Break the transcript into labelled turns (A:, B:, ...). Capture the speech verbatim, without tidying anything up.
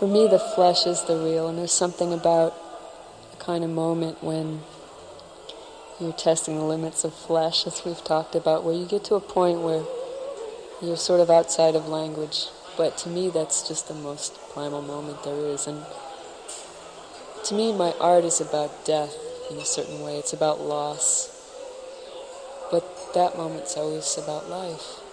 A: for me, the flesh is the real, and there's something about a kind of moment when you're testing the limits of flesh, as we've talked about, where you get to a point where you're sort of outside of language. But to me, that's just the most primal moment there is. And to me, my art is about death in a certain way. It's about loss. But that moment's always about life.